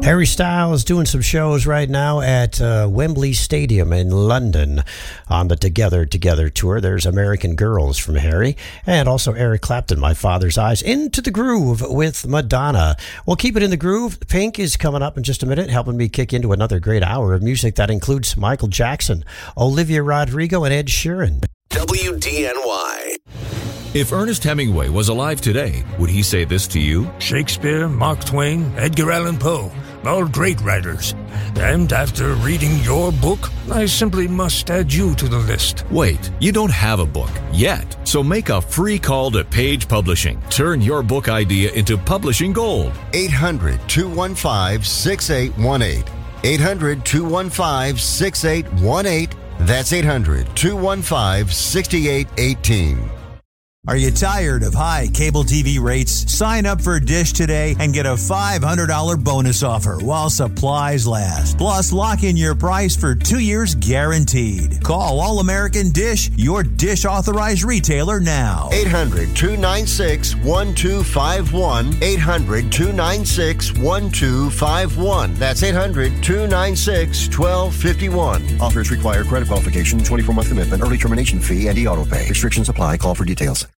Harry Styles doing some shows right now at Wembley Stadium in London on the Together tour. There's American Girls from Harry, and also Eric Clapton, My Father's Eyes, Into the Groove with Madonna. We'll keep it in the groove. Pink is coming up in just a minute, helping me kick into another great hour of music that includes Michael Jackson, Olivia Rodrigo, and Ed Sheeran. WDNY. If Ernest Hemingway was alive today, would he say this to you? Shakespeare, Mark Twain, Edgar Allan Poe, all great writers. And after reading your book, I simply must add you to the list. Wait, you don't have a book yet, so make a free call to Page Publishing. Turn your book idea into publishing gold. 800-215-6818. 800-215-6818. That's 800-215-6818. Are you tired of high cable TV rates? Sign up for Dish today and get a $500 bonus offer while supplies last. Plus, lock in your price for 2 years guaranteed. Call All American Dish, your Dish authorized retailer now. 800-296-1251. 800-296-1251. That's 800-296-1251. Offers require credit qualification, 24-month commitment, early termination fee, and e-auto pay. Restrictions apply. Call for details.